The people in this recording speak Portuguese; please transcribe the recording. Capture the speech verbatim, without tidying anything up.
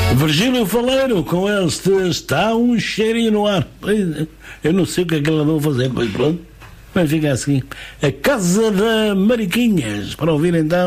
Virgílio Faleiro com este Está um Cheirinho no Ar. Eu não sei o que é que ela vai fazer, pois pronto. Mas fica assim. A Casa da Mariquinhas, para ouvir então.